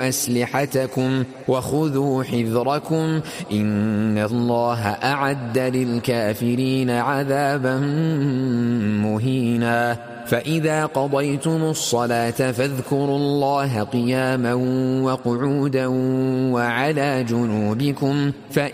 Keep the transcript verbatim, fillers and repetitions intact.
أسلحتكم وخذوا حذركم إن الله أعد للكافرين عذابا مهينا فإذا قضيتم الصلاة فاذكروا الله قياما وقعودا وعلى جنوبكم